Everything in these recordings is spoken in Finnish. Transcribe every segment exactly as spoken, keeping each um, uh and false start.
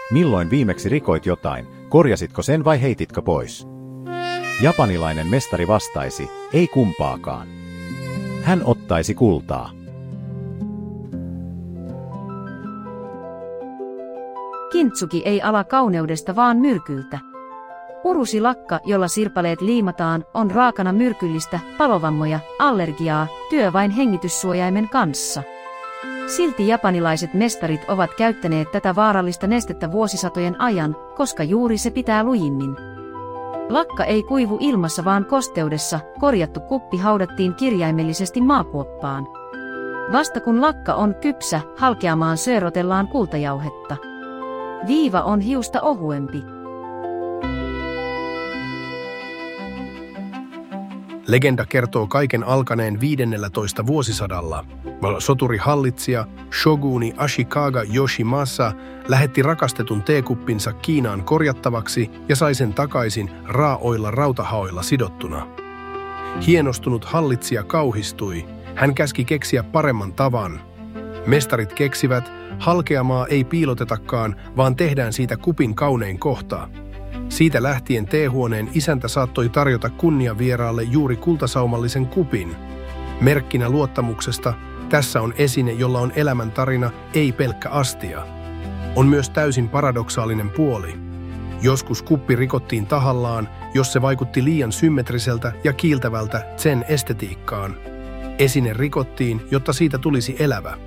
Milloin viimeksi rikoit jotain, korjasitko sen vai heititkö pois? Japanilainen mestari vastaisi, ei kumpaakaan. Hän ottaisi kultaa. Kintsugi ei ala kauneudesta vaan myrkyltä. Urusilakka, jolla sirpaleet liimataan, on raakana myrkyllistä, palovammoja, allergiaa, työ vain hengityssuojaimen kanssa. Silti japanilaiset mestarit ovat käyttäneet tätä vaarallista nestettä vuosisatojen ajan, koska juuri se pitää lujimmin. Lakka ei kuivu ilmassa vaan kosteudessa, korjattu kuppi haudattiin kirjaimellisesti maakuoppaan. Vasta kun lakka on kypsä, halkeamaan söörotellaan kultajauhetta. Viiva on hiusta ohuempi. Legenda kertoo kaiken alkaneen viidennellätoista vuosisadalla. Soturi hallitsija shoguni Ashikaga Yoshimasa lähetti rakastetun teekuppinsa Kiinaan korjattavaksi ja sai sen takaisin raaoilla rautahaoilla sidottuna. Hienostunut hallitsija kauhistui. Hän käski keksiä paremman tavan. Mestarit keksivät, halkeamaa ei piilotetakaan, vaan tehdään siitä kupin kaunein kohta. Siitä lähtien teehuoneen isäntä saattoi tarjota kunniavieraalle juuri kultasaumallisen kupin. Merkkinä luottamuksesta, tässä on esine, jolla on elämäntarina, ei pelkkä astia. On myös täysin paradoksaalinen puoli. Joskus kuppi rikottiin tahallaan, jos se vaikutti liian symmetriseltä ja kiiltävältä zen estetiikkaan. Esine rikottiin, jotta siitä tulisi elävä.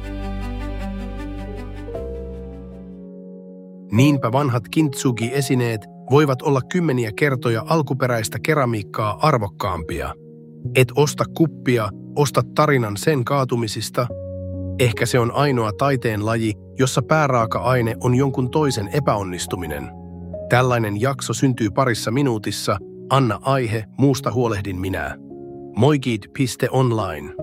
Niinpä vanhat kintsugi-esineet voivat olla kymmeniä kertoja alkuperäistä keramiikkaa arvokkaampia. Et osta kuppia, osta tarinan sen kaatumisista. Ehkä se on ainoa taiteen laji, jossa pääraaka-aine on jonkun toisen epäonnistuminen. Tällainen jakso syntyy parissa minuutissa. Anna aihe, muusta huolehdin minä. moikit piste online